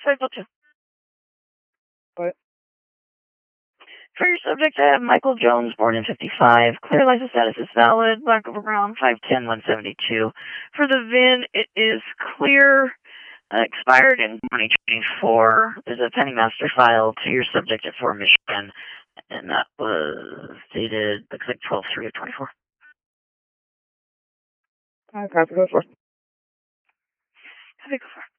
Cycle 2. What? For your subject, I have Michael Jones, born in 55. Clear license status is valid. Black over brown, 5'10", 172. For the VIN, it is clear. Expired in 2024. There's a pending master file to your subject at Fort Michigan, and that was dated, looks like 12/3 of 24. Copy, go for it. Copy, go for it.